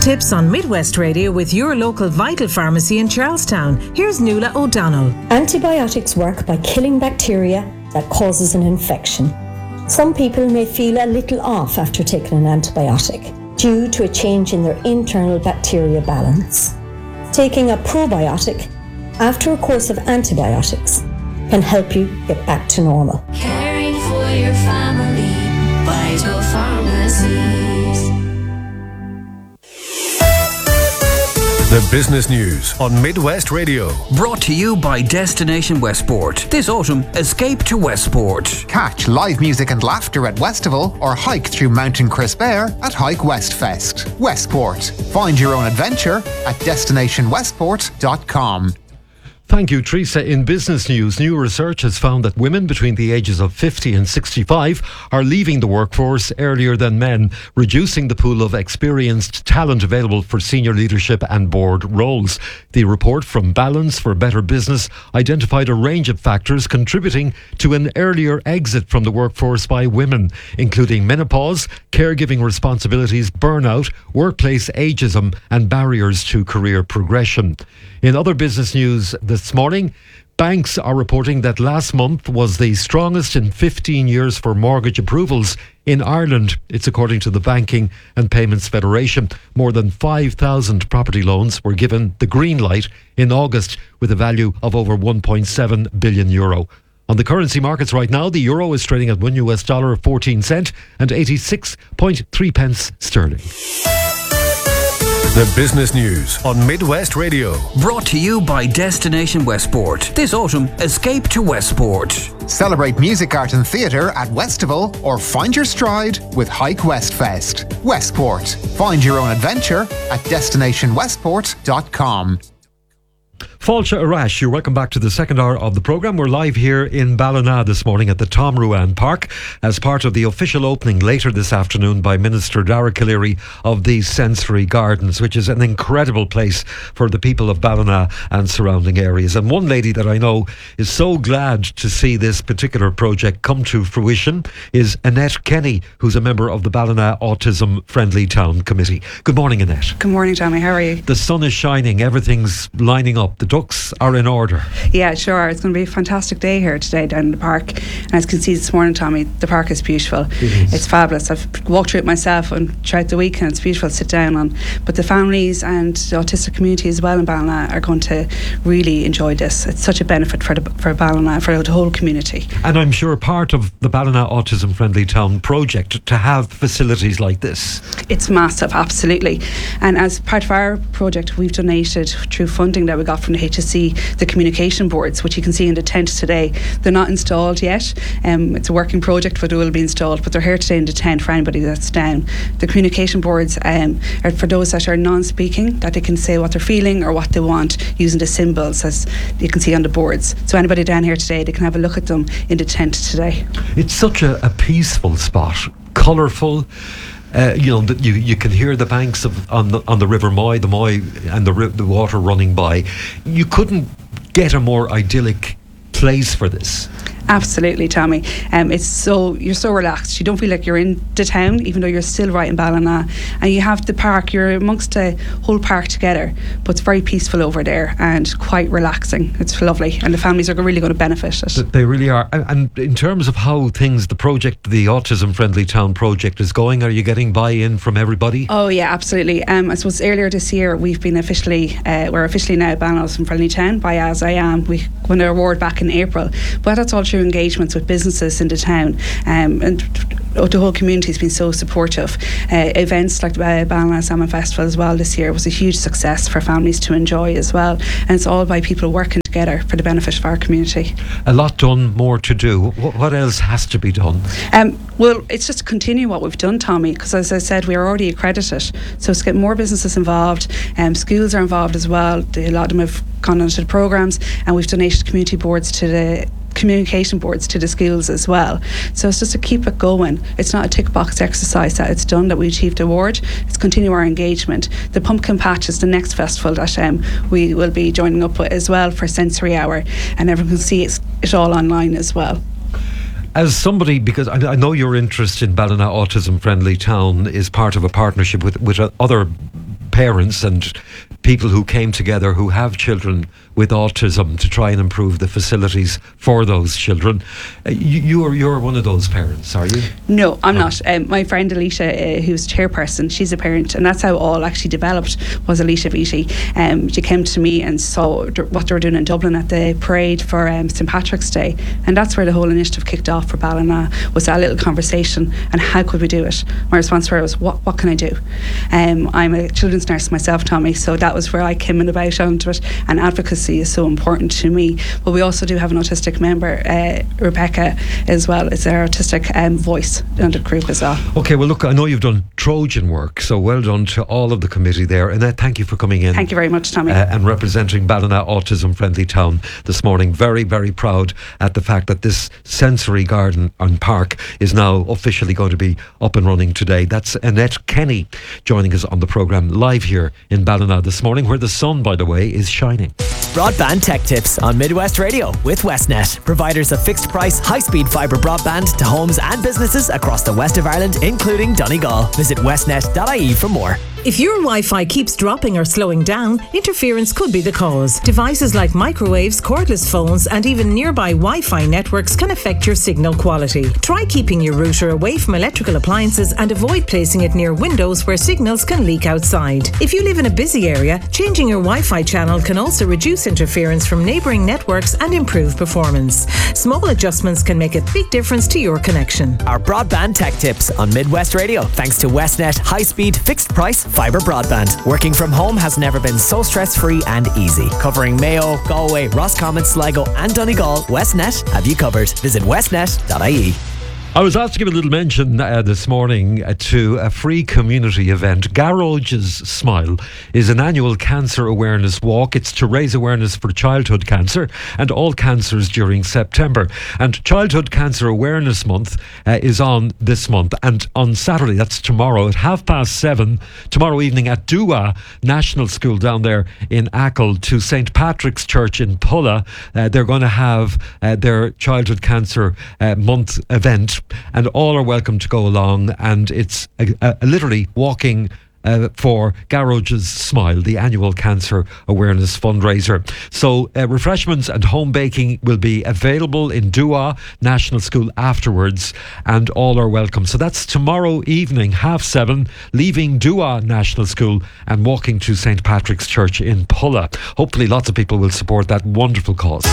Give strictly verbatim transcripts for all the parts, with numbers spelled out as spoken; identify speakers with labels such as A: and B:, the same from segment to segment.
A: tips on Midwest Radio with your local Vital Pharmacy in Charlestown. Here's Nuala O'Donnell.
B: Antibiotics work by killing bacteria that causes an infection. Some people may feel a little off after taking an antibiotic due to a change in their internal bacteria balance. Taking a probiotic after a course of antibiotics can help you get back to normal.
C: Caring for your family, Vital Pharmacies.
D: The business news on Midwest Radio.
E: Brought to you by Destination Westport. This autumn, escape to Westport.
F: Catch live music and laughter at Westival or hike through Mountain Crisp Air at Hike West Fest. Westport. Find your own adventure at destination westport dot com.
G: Thank you, Teresa. In business news, new research has found that women between the ages of fifty and sixty-five are leaving the workforce earlier than men, reducing the pool of experienced talent available for senior leadership and board roles. The report from Balance for Better Business identified a range of factors contributing to an earlier exit from the workforce by women, including menopause, caregiving responsibilities, burnout, workplace ageism, and barriers to career progression. In other business news this morning, banks are reporting that last month was the strongest in fifteen years for mortgage approvals in Ireland. It's according to the Banking and Payments Federation. More than five thousand property loans were given the green light in August with a value of over one point seven billion euro. On the currency markets right now, the euro is trading at one U S dollar fourteen cent and eighty-six point three pence sterling.
D: The business news on Midwest Radio.
E: Brought to you by Destination Westport. This autumn, escape to Westport.
F: Celebrate music, art and theatre at Westival or find your stride with Hike West Fest. Westport. Find your own adventure at destination westport dot com.
G: Fáilte Arash, you're welcome back to the second hour of the programme. We're live here in Ballina this morning at the Tom Ruan Park as part of the official opening later this afternoon by Minister Dara Calleary of the Sensory Gardens, which is an incredible place for the people of Ballina and surrounding areas. And one lady that I know is so glad to see this particular project come to fruition is Annette Kenny, who's a member of the Ballina Autism Friendly Town Committee. Good morning, Annette.
H: Good morning, Tommy. How are you?
G: The sun is shining, everything's lining up. The ducks are in order.
H: Yeah, sure. It's going to be a fantastic day here today down in the park. And as you can see this morning, Tommy, the park is beautiful. It is. It's fabulous. I've walked through it myself and throughout the week, and it's beautiful to sit down on. But the families and the autistic community as well in Ballina are going to really enjoy this. It's such a benefit for the, for Ballina, for the whole community.
G: And I'm sure part of the Ballina Autism Friendly Town project to have facilities like this.
H: It's massive, absolutely. And as part of our project, we've donated through funding that we got from the H S C the communication boards, which you can see in the tent today. They're not installed yet. Um, it's a working project, but it will be installed. But they're here today in the tent for anybody that's down. The communication boards um, are for those that are non-speaking, that they can say what they're feeling or what they want using the symbols, as you can see on the boards. So anybody down here today, they can have a look at them in the tent today.
G: It's such a, a peaceful spot, colourful. Uh, you know, that you, you can hear the banks of on the on the River Moy, the Moy, and the the water running by. You couldn't get a more idyllic place for this.
H: Absolutely, Tommy. Um, it's so you're so relaxed. You don't feel like you're in the town, even though you're still right in Ballina. And you have the park. You're amongst the whole park together. But it's very peaceful over there and quite relaxing. It's lovely, and the families are really going to benefit it.
G: They really are. And in terms of how things, the project, the Autism Friendly Town project is going, are you getting buy-in from everybody?
H: Oh yeah, absolutely. Um, I suppose earlier this year we've been officially, uh, we're officially now Ballina Autism Friendly Town by As I Am. We won our award back in April. But that's all through engagements with businesses in the town, um, and the whole community has been so supportive. Uh, events like the uh, Ballina Salmon Festival as well this year was a huge success for families to enjoy as well, and it's all by people working together for the benefit of our community.
G: A lot done, more to do. What else has to be done?
H: Um, well, it's just to continue what we've done, Tommy, because as I said, we're already accredited, so it's get more businesses involved. Um, schools are involved as well. A lot of them have gone onto the programmes, and we've donated community boards to the communication boards to the schools as well. So it's just to keep it going. It's not a tick box exercise that it's done, that we achieved the award. It's continue our engagement. The Pumpkin Patch is the next festival that um, we will be joining up with as well for Sensory Hour, and everyone can see it's, it all online as well.
G: As somebody, because I, I know your interest in Ballina Autism Friendly Town is part of a partnership with, with other parents and people who came together who have children with autism to try and improve the facilities for those children. Uh, you, you're you're one of those parents, are you?
H: No, I'm oh. not. Um, my friend Alicia, uh, who's chairperson, she's a parent, and that's how all actually developed. Was Alicia Beattie? Um, she came to me and saw d- what they were doing in Dublin at the parade for um, Saint Patrick's Day, and that's where the whole initiative kicked off for Ballina. Was that little conversation and how could we do it? My response to her was, "What what can I do?" Um, I'm a children's nurse myself, Tommy, so that was where I came in about onto it. And advocacy is so important to me. But we also do have an autistic member, uh, Rebecca, as well. It's our autistic um, voice under the group as well.
G: Okay, well look, I know you've done Trojan work, so well done to all of the committee there. And uh, thank you for coming in.
H: Thank you very much, Tommy.
G: Uh, and representing Ballina Autism Friendly Town this morning. Very, very proud at the fact that this sensory garden and park is now officially going to be up and running today. That's Annette Kenny joining us on the programme live here in Ballina this morning, where the sun, by the way, is shining.
I: Broadband Tech Tips on Midwest Radio with Westnet, providers of fixed price, high speed fibre broadband to homes and businesses across the west of Ireland, including Donegal. Visit westnet dot I E for more.
A: If your Wi-Fi keeps dropping or slowing down, interference could be the cause. Devices like microwaves, cordless phones, and even nearby Wi-Fi networks can affect your signal quality. Try keeping your router away from electrical appliances and avoid placing it near windows where signals can leak outside. If you live in a busy area, changing your Wi-Fi channel can also reduce interference from neighbouring networks and improve performance. Small adjustments can make a big difference to your connection.
I: Our Broadband Tech Tips on Midwest Radio, thanks to Westnet high-speed, fixed-price fibre broadband. Working from home has never been so stress-free and easy. Covering Mayo, Galway, Roscommon, Sligo and Donegal, Westnet have you covered. Visit westnet dot I E.
G: I was asked to give a little mention uh, this morning uh, to a free community event. Garroge's Smile is an annual cancer awareness walk. It's to raise awareness for childhood cancer and all cancers during September. And Childhood Cancer Awareness Month uh, is on this month. And on Saturday, that's tomorrow, at half past seven, tomorrow evening at Dua National School down there in Achill to Saint Patrick's Church in Pulla, uh, they're going to have uh, their Childhood Cancer uh, Month event. And all are welcome to go along, and it's a, a, a literally walking uh, for Garroge's Smile, the annual cancer awareness fundraiser. So uh, refreshments and home baking will be available in Dua National School afterwards, and all are welcome. So that's tomorrow evening, half seven, leaving Dua National School and walking to Saint Patrick's Church in Pulla. Hopefully lots of people will support that wonderful cause.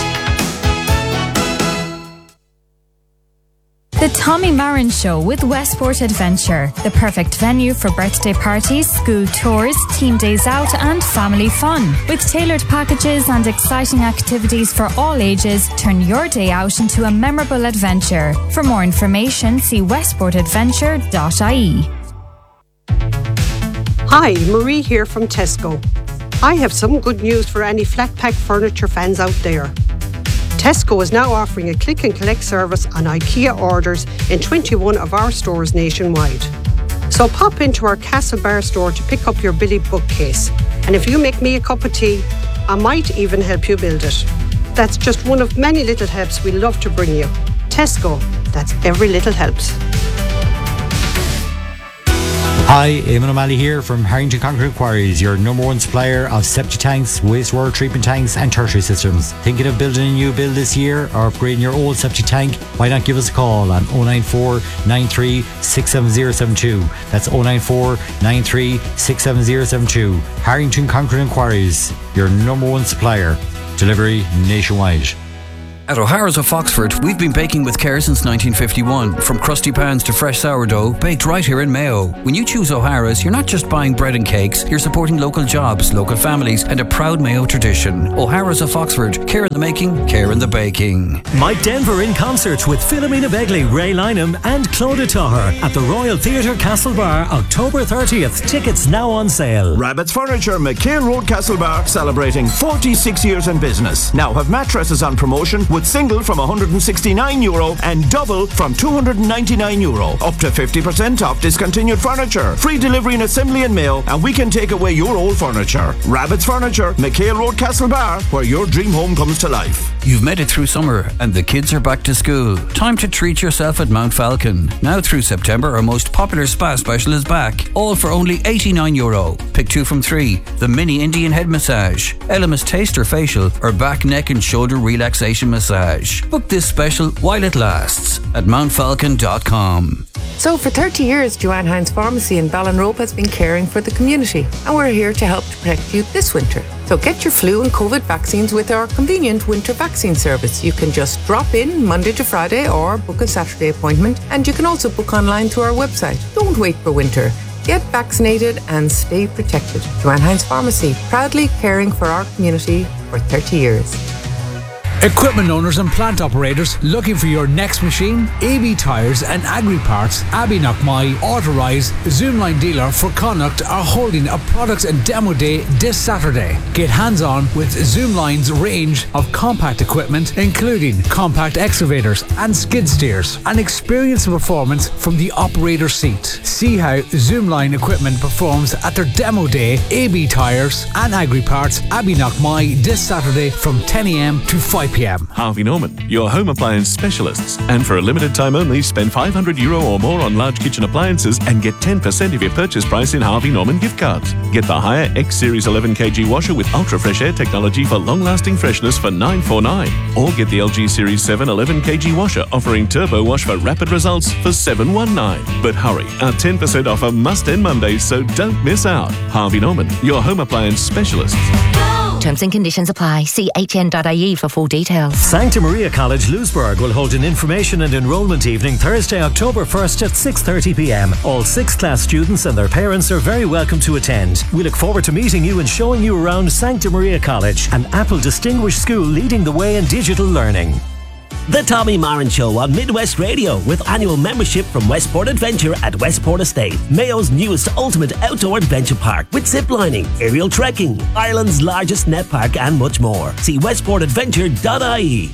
J: The Tommy Marin Show with Westport Adventure, the perfect venue for birthday parties, school tours, team days out and family fun. With tailored packages and exciting activities for all ages, turn your day out into a memorable adventure. For more information, see westport adventure dot I E.
K: Hi, Marie here from Tesco. I have some good news for any flat pack furniture fans out there. Tesco is now offering a click and collect service on IKEA orders in twenty-one of our stores nationwide. So pop into our Castlebar store to pick up your Billy bookcase. And if you make me a cup of tea, I might even help you build it. That's just one of many little helps we love to bring you. Tesco, that's every little helps.
L: Hi, Eamon O'Malley here from Harrington Concrete Quarries, your number one supplier of septic tanks, wastewater treatment tanks and tertiary systems. Thinking of building a new build this year or upgrading your old septic tank? Why not give us a call on oh nine four, nine three, six seven zero seven two. That's oh nine four, nine three, six seven zero seven two. Harrington Concrete Quarries, your number one supplier. Delivery nationwide.
E: At O'Hara's of Foxford, we've been baking with care since nineteen fifty-one. From crusty pans to fresh sourdough, baked right here in Mayo. When you choose O'Hara's, you're not just buying bread and cakes, you're supporting local jobs, local families, and a proud Mayo tradition. O'Hara's of Foxford, care in the making, care in the baking.
M: Mike Denver in concert with Philomena Begley, Ray Lynham, and Claudia Taher at the Royal Theatre Castlebar, October thirtieth. Tickets now on sale.
N: Rabbit's Furniture, McCain Road, Castlebar, celebrating forty-six years in business. Now have mattresses on promotion with with single from one hundred sixty-nine euro and double from two hundred ninety-nine euro. Up to fifty percent off discontinued furniture. Free delivery and assembly in Mayo, and we can take away your old furniture. Rabbit's Furniture, McHale Road, Castlebar, where your dream home comes to life.
E: You've made it through summer and the kids are back to school. Time to treat yourself at Mount Falcon. Now through September, our most popular spa special is back. All for only eighty-nine euro. Pick two from three. The mini Indian head massage, Elemis taster facial, or back, neck and shoulder relaxation massage. Book this special while it lasts at mount falcon dot com.
O: So for thirty years, Joanne Hines Pharmacy in Ballinrobe has been caring for the community, and we're here to help to protect you this winter. So get your flu and COVID vaccines with our convenient winter vaccine service. You can just drop in Monday to Friday or book a Saturday appointment, and you can also book online through our website. Don't wait for winter. Get vaccinated and stay protected. Joanne Hines Pharmacy, proudly caring for our community for thirty years.
P: Equipment owners and plant operators looking for your next machine? A B Tyres and Agri Parts, Abbey Knockmy, Autorize, Zoomline dealer for Connacht are holding a products and demo day this Saturday. Get hands-on with Zoomline's range of compact equipment, including compact excavators and skid steers, and experience the performance from the operator seat. See how Zoomline equipment performs at their demo day. A B Tyres and Agri Parts, Abbey Knockmy, this Saturday from ten a m to five p m.
Q: Harvey Norman, your home appliance specialists. And for a limited time only, spend five hundred euro or more on large kitchen appliances and get ten percent of your purchase price in Harvey Norman gift cards. Get the Haier X Series eleven kilogram washer with ultra fresh air technology for long-lasting freshness for nine forty-nine. Or get the L G Series seven eleven kilogram washer offering turbo wash for rapid results for seven nineteen. But hurry, our ten percent offer must end Monday, so don't miss out. Harvey Norman, your home appliance specialists.
R: Terms and conditions apply. See h n dot i e for full details.
M: Sancta Maria College Lewisburg will hold an information and enrolment evening Thursday, October first at six thirty p m. All sixth class students and their parents are very welcome to attend. We look forward to meeting you and showing you around Sancta Maria College, an Apple distinguished school leading the way in digital learning.
S: The Tommy Marin Show on Midwest Radio, with annual membership from Westport Adventure at Westport Estate, Mayo's newest ultimate outdoor adventure park with ziplining, aerial trekking, Ireland's largest net park and much more. See westport adventure dot i e.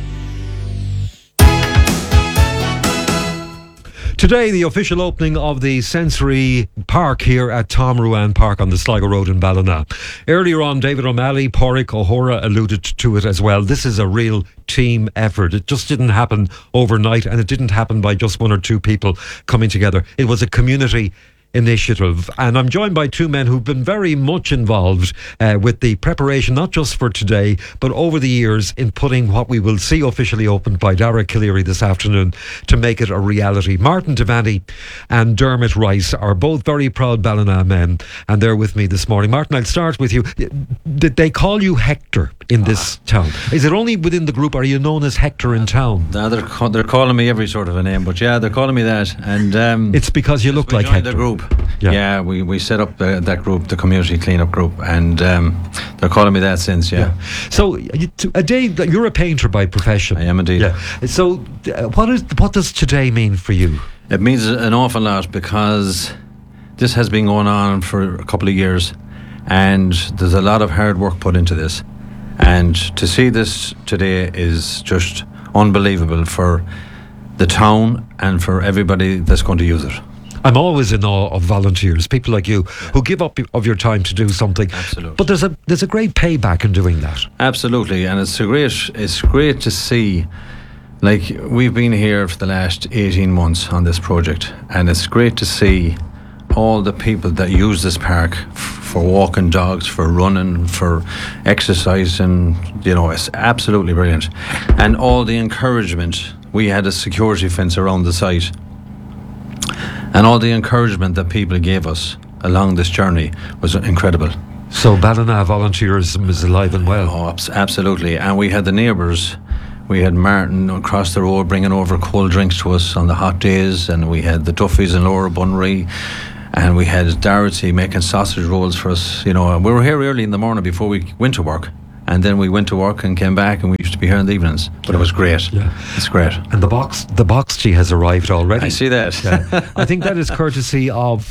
G: Today, the official opening of the Sensory Park here at Tom Ruan Park on the Sligo Road in Ballina. Earlier on, David O'Malley, Porrick O'Hora alluded to it as well. This is a real team effort. It just didn't happen overnight, and it didn't happen by just one or two people coming together. It was a community initiative, and I'm joined by two men who've been very much involved uh, with the preparation, not just for today but over the years, in putting what we will see officially opened by Dara Killeary this afternoon to make it a reality. Martin Devaney and Dermot Rice are both very proud Ballina men, and they're with me this morning. Martin, I'll start with you. Did they call you Hector in this uh, town? Is it only within the group? Are you known as Hector in town?
T: No, they're, ca- they're calling me every sort of a name, but yeah, they're calling me that. And um,
G: it's because you look like Hector.
T: The group. Yeah, yeah we, we set up the, that group, the community cleanup group, and um, they're calling me that since, yeah. yeah.
G: So, a day, you're a painter by profession.
T: I am indeed.
G: Yeah. So, uh, what is what does today mean for you?
T: It means an awful lot, because this has been going on for a couple of years, and there's a lot of hard work put into this. And to see this today is just unbelievable for the town and for everybody that's going to use it.
G: I'm always in awe of volunteers, people like you, who give up of your time to do something.
T: Absolutely.
G: But there's a there's a great payback in doing that.
T: Absolutely, and it's a great it's great to see. Like, we've been here for the last eighteen months on this project, and it's great to see all the people that use this park f- for walking dogs, for running, for exercising. You know, it's absolutely brilliant, and all the encouragement. We had a security fence around the site. And all the encouragement that people gave us along this journey was incredible.
G: So Ballina volunteerism is alive and well.
T: Oh, absolutely. And we had the neighbours. We had Martin across the road bringing over cold drinks to us on the hot days, and we had the Duffys in Lower Bunbury, and we had Dorothy making sausage rolls for us. You know, we were here early in the morning before we went to work. And then we went to work and came back, and we used to be here in the evenings. But it was great. Yeah. It's great.
G: And the box, the box tea has arrived already.
T: I see that.
G: Yeah. I think that is courtesy of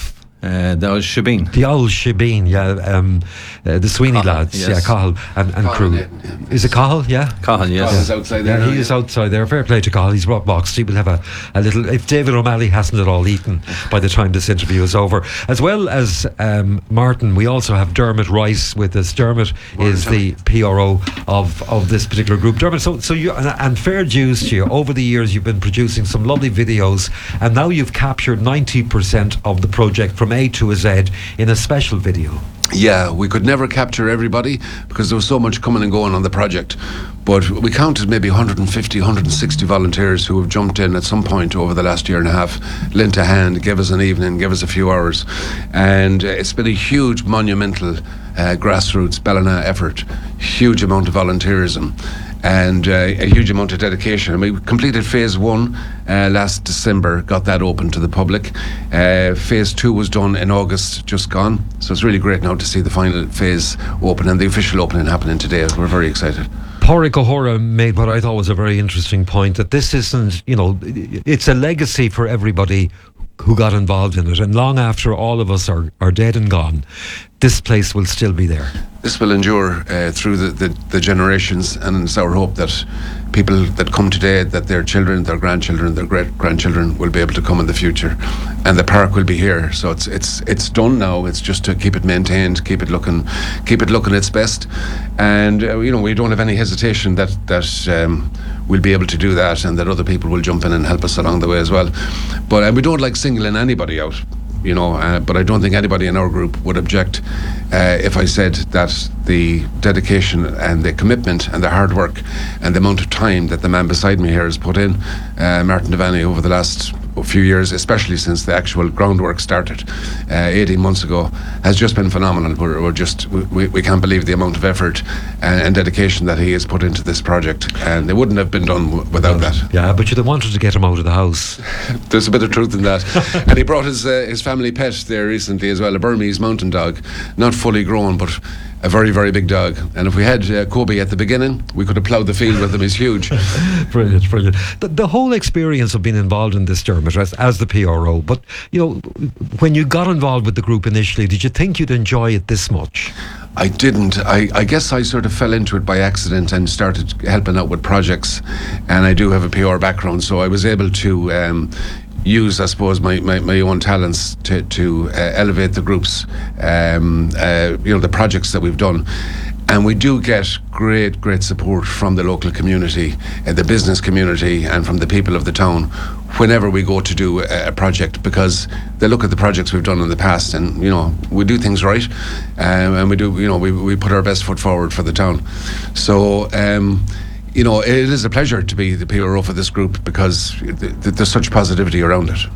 T: Uh, the old Shebeen.
G: The old Shebeen, yeah. Um, uh, the Sweeney
T: Cahill,
G: lads,
T: yes.
G: yeah, Cahill and, and
U: Cahill,
G: crew.
U: yeah.
G: Is it Cahill? Yeah.
T: Cahill, yes.
U: Cahill's outside there
G: Yeah,
U: now,
G: he is
U: yeah.
G: outside there. Fair play to Cahill. He's rock boxed. He will have a, a little. If David O'Malley hasn't it all eaten by the time this interview is over, as well as um, Martin, we also have Dermot Rice with us. Dermot is the P R O of of this particular group. Dermot, so so you and, and fair dues to you. Over the years, you've been producing some lovely videos, and now you've captured ninety percent of the project from A to a Z in a special video.
U: Yeah, we could never capture everybody because there was so much coming and going on the project. But we counted maybe one hundred fifty, one hundred sixty volunteers who have jumped in at some point over the last year and a half, lent a hand, gave us an evening, gave us a few hours. And uh, it's been a huge, monumental uh, grassroots Ballina effort, huge amount of volunteerism. And uh, a huge amount of dedication. And we completed phase one uh, last December, got that open to the public. Uh, phase two was done in August, just gone. So it's really great now to see the final phase open and the official opening happening today. We're very excited.
G: Pádraig O'Hora made what I thought was a very interesting point, that this isn't, you know, it's a legacy for everybody who got involved in it, and long after all of us are, are dead and gone, this place will still be there.
U: This will endure uh, through the, the, the generations, and it's our hope that people that come today, that their children, their grandchildren, their great grandchildren will be able to come in the future, and the park will be here. So it's it's it's done now. It's just to keep it maintained, keep it looking, keep it looking its best, and uh, you know, we don't have any hesitation that that um, we'll be able to do that, and that other people will jump in and help us along the way as well. But uh, we don't like singling anybody out. You know, uh, but I don't think anybody in our group would object uh, if I said that the dedication and the commitment and the hard work and the amount of time that the man beside me here has put in, uh, Martin Devaney, over the last few years, especially since the actual groundwork started uh, eighteen months ago, has just been phenomenal. We're, we're just we, we can't believe the amount of effort and, and dedication that he has put into this project, and it wouldn't have been done w- without that.
G: Yeah, but you'd have wanted to get him out of the house.
U: There's a bit of truth in that. And he brought his uh, his family pet there recently as well, a Burmese mountain dog, not fully grown, but a very, very big dog. And if we had uh, Kobe at the beginning, we could have ploughed the field with him. He's huge.
G: Brilliant, brilliant. The, the whole experience of being involved in this, Dermot, as, as the P R O, but, you know, when you got involved with the group initially, did you think you'd enjoy it this much?
U: I didn't. I, I guess I sort of fell into it by accident and started helping out with projects. And I do have a P R background, so I was able to um, use, I suppose, my, my, my own talents to, to uh, elevate the groups, um, uh, you know, the projects that we've done. And we do get great, great support from the local community, uh, the business community, and from the people of the town whenever we go to do a, a project, because they look at the projects we've done in the past, and, you know, we do things right, um, and we do, you know, we, we put our best foot forward for the town. So, um, you know, it is a pleasure to be the P R O for this group, because th- th- there's such positivity around it.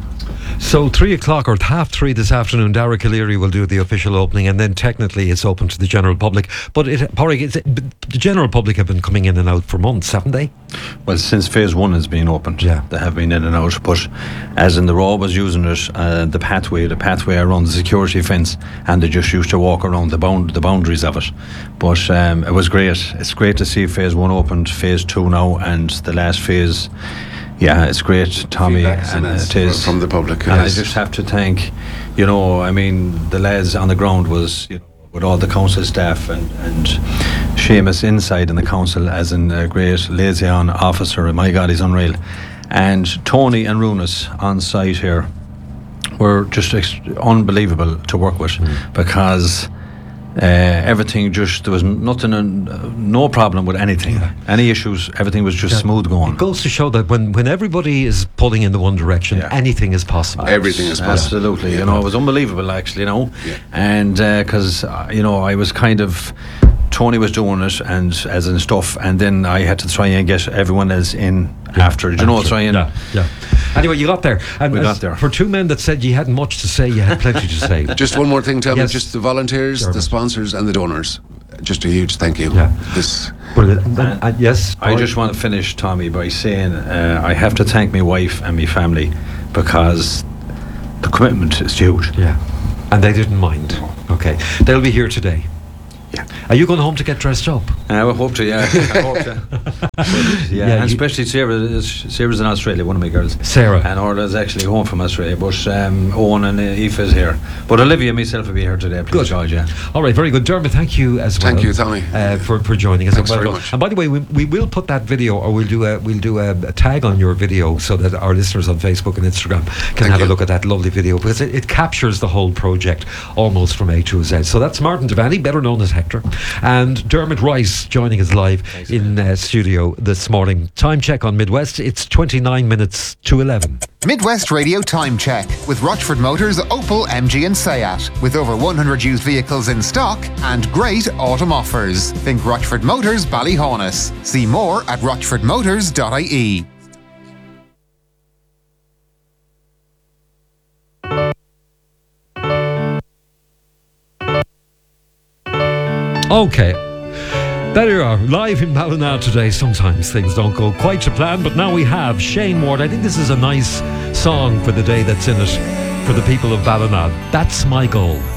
G: So three o'clock or half three this afternoon, Dara O'Leary will do the official opening, and then technically it's open to the general public. But it, Pádraig, it's, the general public have been coming in and out for months, haven't they?
T: Well, since phase one has been opened,
G: yeah,
T: they have been in and out. But as in, they're always using it, uh, the pathway, the pathway around the security fence, and they just used to walk around the bound, the boundaries of it. But um, it was great. It's great to see phase one opened, phase two now, and the last phase. Yeah, it's great, Tommy, and it is
U: from the public.
T: And
U: yes.
T: I just have to thank, you know, I mean, the lads on the ground was, you know, with all the council staff, and, and Seamus inside in the council as in a great liaison officer. My God, he's unreal. And Tony and Runas on site here were just ex- unbelievable to work with, mm. because Uh, everything just, there was nothing, uh, no problem with anything, yeah. any issues, everything was just yeah. smooth going.
G: It goes to show that when, when everybody is pulling in the one direction, yeah. anything is possible.
U: Everything is possible.
T: Absolutely,
U: yeah.
T: you know, it was unbelievable actually, you know,
U: yeah.
T: and because uh, uh, you know, I was kind of, Tony was doing it and as in stuff, and then I had to try and get everyone else in yeah. after, you know, try and
G: yeah, yeah. Anyway, you got there. And
T: we got there.
G: For two men that said you hadn't much to say, you had plenty to say.
U: Just one more thing, Tom.
G: Yes.
U: Just the volunteers, sure. the sponsors, and the donors. Just a huge thank you.
G: Yeah.
U: This.
G: And, uh, yes.
T: I just want to finish, Tommy, by saying uh, I have to thank my wife and my family, because the commitment is huge.
G: Yeah. And they didn't mind. Okay. They'll be here today.
T: Yeah.
G: Are you going home to get dressed up?
T: I would hope to, yeah. I hope to. But, yeah,
G: Yeah,
T: and
G: you-
T: especially Sarah. is- Sarah's in Australia, one of my girls.
G: Sarah.
T: And Orla's actually home from Australia, but um, Owen and uh, Aoife is here. But Olivia and myself will be here today. Good. George, yeah.
G: All right, very good. Dermot, thank you as well.
U: Thank you, Tommy.
G: Uh, for, for joining us.
U: Thanks
G: Well
U: very
G: done.
U: much.
G: And by the way, we, we will put that video, or we'll do a we'll do a, a tag on your video so that our listeners on Facebook and Instagram can
U: Thank
G: have
U: you.
G: a look at that lovely video, because it, it captures the whole project almost from A to Z. So that's Martin Devaney, better known as Hector, and Dermot Rice joining us live in uh, studio this morning. Time check on Midwest. It's twenty-nine minutes to eleven.
F: Midwest Radio Time Check with Rochford Motors, Opel, M G and Seat. With over one hundred used vehicles in stock and great autumn offers. Think Rochford Motors, Ballyhaunis. See more at rochford motors dot I E.
G: Okay. There you are, live in Ballina today. Sometimes things don't go quite to plan, but now we have Shane Ward. I think this is a nice song for the day that's in it, for the people of Ballina. That's my goal.